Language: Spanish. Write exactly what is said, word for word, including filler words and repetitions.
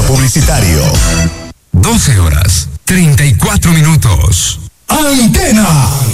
publicitario. doce horas, treinta y cuatro minutos. Antena